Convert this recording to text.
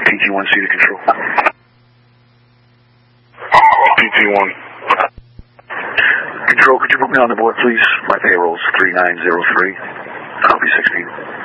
PT1C to control. PT1. Control, could you put me on the board, please? My payroll's 3903. I'll be 16.